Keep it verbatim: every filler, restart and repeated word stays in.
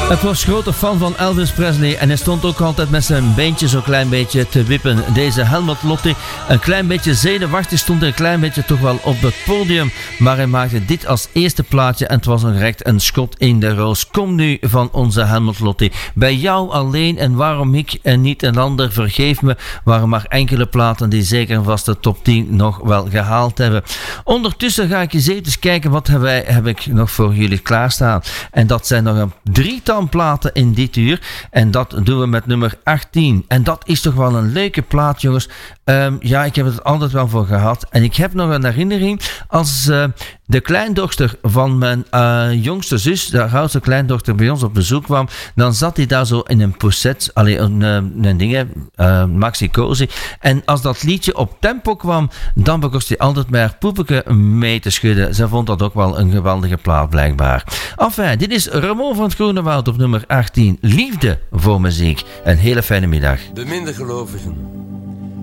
Het was grote fan van Elvis Presley en hij stond ook altijd met zijn beentje zo'n klein beetje te wippen. Deze Helmut Lotti, een klein beetje zenuwachtig, stond een klein beetje toch wel op het podium. Maar hij maakte dit als eerste plaatje en het was een recht een schot in de roos. Kom nu van onze Helmut Lotti. Bij jou alleen en waarom ik en niet een ander, vergeef me, waren maar enkele platen die zeker en vast de top tien nog wel gehaald hebben. Ondertussen ga ik eens even kijken wat heb, wij, heb ik nog voor jullie klaarstaan. En dat zijn nog een drietal platen in dit uur. En dat doen we met nummer achttien. En dat is toch wel een leuke plaat, jongens. Um, ja, ik heb het altijd wel voor gehad. En ik heb nog een herinnering als uh, de kleindochter van mijn uh, jongste zus, de oudste kleindochter, bij ons op bezoek kwam. Dan zat hij daar zo in een pousset, allee, een, uh, een ding, uh, Maxi Cosi. En als dat liedje op tempo kwam, dan begon hij altijd met haar poepeke mee te schudden. Ze vond dat ook wel een geweldige plaat, blijkbaar. Enfin, dit is Ramon van het Groenewoud op nummer achttien. Liefde voor muziek. Een hele fijne middag. De mindergelovigen.